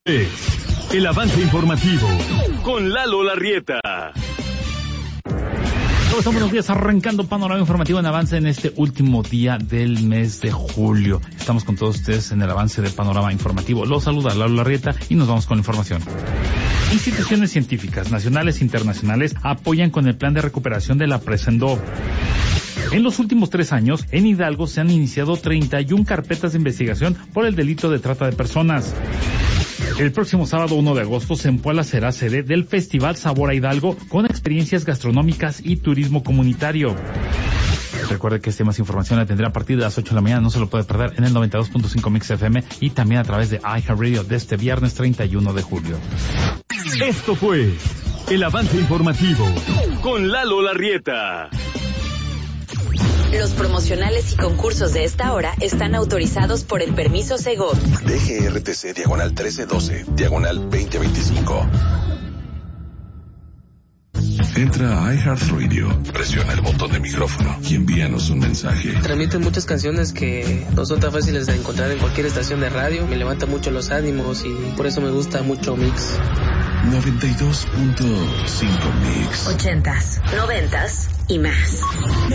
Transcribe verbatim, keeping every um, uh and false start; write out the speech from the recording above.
El avance informativo con Lalo Larrieta. Estamos buenos días, arrancando panorama informativo en avance en este último día del mes de julio. Estamos con todos ustedes en el avance del panorama informativo. Los saluda Lalo Larrieta y nos vamos con la información. Instituciones científicas nacionales e internacionales apoyan con el plan de recuperación de la presa en Do. En los últimos tres años, en Hidalgo se han iniciado treinta y una carpetas de investigación por el delito de trata de personas. El próximo sábado uno de agosto, Zempoala será sede del Festival Sabor a Hidalgo con experiencias gastronómicas y turismo comunitario. Recuerde que esta más información la tendrá a partir de las ocho de la mañana, no se lo puede perder en el noventa y dos punto cinco Mix F M y también a través de iHeartRadio de este viernes treinta y uno de julio. Esto fue el avance informativo con Lalo Larrieta. Los promocionales y concursos de esta hora están autorizados por el permiso Segov. D G R T C diagonal trece doce, diagonal veinte veinticinco. Entra a iHeartRadio, presiona el botón de micrófono y envíanos un mensaje. Transmiten muchas canciones que no son tan fáciles de encontrar en cualquier estación de radio. Me levanta mucho los ánimos y por eso me gusta mucho Mix. noventa y dos punto cinco Mix. Ochentas, noventas y más.